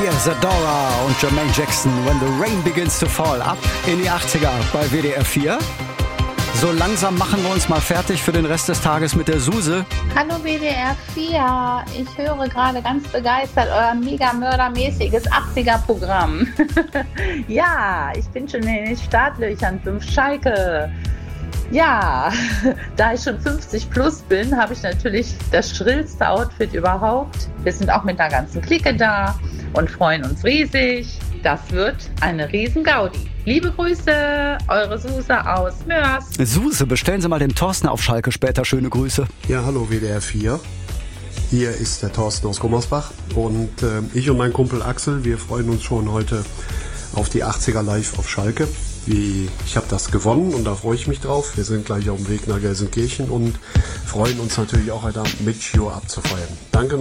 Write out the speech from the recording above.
Hier Zadora und Jermaine Jackson, When the Rain Begins to Fall, ab in die 80er bei WDR 4. So langsam machen wir uns mal fertig für den Rest des Tages mit der Suse. Hallo WDR 4, ich höre gerade ganz begeistert euer mega mördermäßiges 80er-Programm. Ja, ich bin schon in den Startlöchern für Schalke. Ja, da ich schon 50 plus bin, habe ich natürlich das schrillste Outfit überhaupt. Wir sind auch mit einer ganzen Clique da und freuen uns riesig. Das wird eine riesen Gaudi. Liebe Grüße, eure Suse aus Mörs. Suse, bestellen Sie mal dem Thorsten auf Schalke später schöne Grüße. Ja, hallo WDR 4. Hier ist der Thorsten aus Gummersbach und ich und mein Kumpel Axel, wir freuen uns schon heute auf die 80er live auf Schalke. Ich habe das gewonnen und da freue ich mich drauf. Wir sind gleich auf dem Weg nach Gelsenkirchen und freuen uns natürlich auch heute Abend mit Chio abzufeiern. Danke.